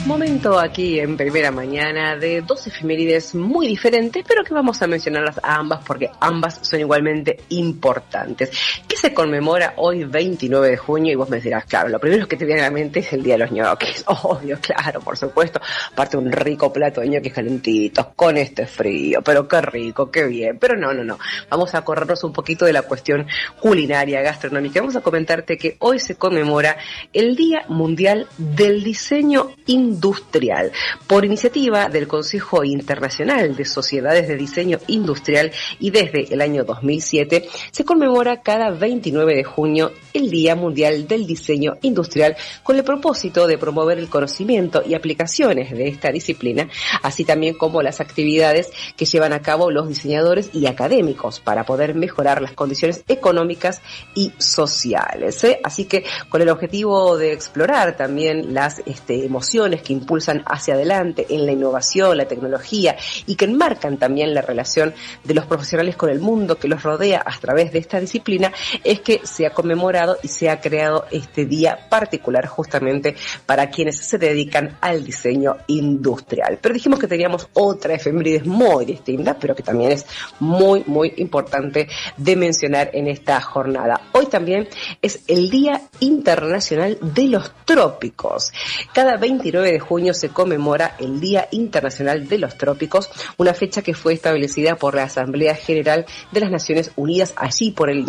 Momento aquí en Primera Mañana de dos efemérides muy diferentes, pero que vamos a mencionarlas a ambas porque ambas son igualmente importantes. ¿Qué se conmemora hoy 29 de junio? Y vos me dirás, claro, lo primero que te viene a la mente es el Día de los ñoquis. Obvio, claro, por supuesto. Aparte un rico plato de ñoquis calentitos con este frío, pero qué rico, qué bien. Pero no. Vamos a corrernos un poquito de la cuestión culinaria, gastronómica. Vamos a comentarte que hoy se conmemora el Día Mundial del Diseño Industrial, por iniciativa del Consejo Internacional de Sociedades de Diseño Industrial, y desde el año 2007 se conmemora cada 29 de junio el Día Mundial del Diseño Industrial con el propósito de promover el conocimiento y aplicaciones de esta disciplina, así también como las actividades que llevan a cabo los diseñadores y académicos para poder mejorar las condiciones económicas y sociales, Así que con el objetivo de explorar también las emociones que impulsan hacia adelante en la innovación, la tecnología, y que enmarcan también la relación de los profesionales con el mundo que los rodea a través de esta disciplina, es que se ha conmemorado y se ha creado este día particular justamente para quienes se dedican al diseño industrial. Pero dijimos que teníamos otra efeméride muy distinta, pero que también es muy, muy importante de mencionar en esta jornada. Hoy también es el Día Internacional de los Trópicos. Cada 29 de junio se conmemora el Día Internacional de los Trópicos, una fecha que fue establecida por la Asamblea General de las Naciones Unidas allí por el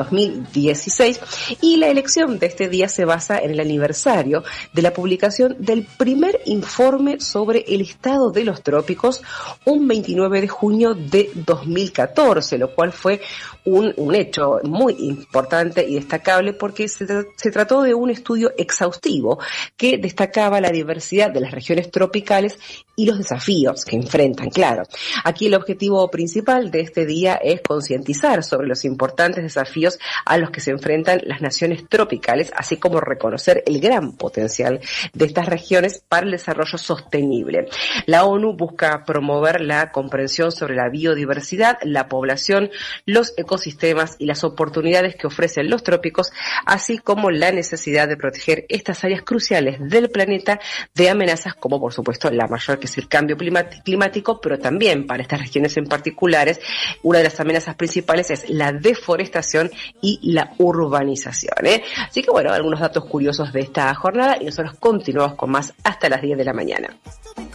2016, y la elección de este día se basa en el aniversario de la publicación del primer informe sobre el estado de los trópicos, un 29 de junio de 2014, lo cual fue un hecho muy importante y destacable porque se trató de un estudio exhaustivo que destacaba la diversidad de las regiones tropicales y los desafíos que enfrentan, claro. Aquí el objetivo principal de este día es concientizar sobre los importantes desafíos a los que se enfrentan las naciones tropicales, así como reconocer el gran potencial de estas regiones para el desarrollo sostenible. La ONU busca promover la comprensión sobre la biodiversidad, la población, los ecosistemas y las oportunidades que ofrecen los trópicos, así como la necesidad de proteger estas áreas cruciales del planeta de amenazas como, por supuesto, la mayor, que es el cambio climático, pero también para estas regiones en particulares, una de las amenazas principales es la deforestación y la urbanización, Así que bueno, algunos datos curiosos de esta jornada, y nosotros continuamos con más hasta las 10 de la mañana.